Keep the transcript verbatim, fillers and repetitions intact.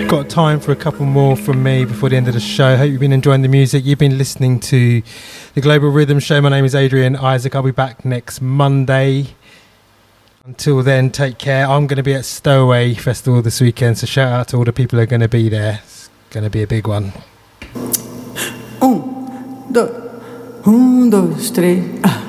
Got time for a couple more from me before the end of the show. Hope you've been enjoying the music. You've been listening to the Global Rhythm Show. My name is Adrian Isaac. I'll be back next Monday. Until then, take care. I'm going to be at Stowaway Festival this weekend, so shout out to all the people who are going to be there. It's going to be a big one. Un, dos, un, dos, tres. Ah.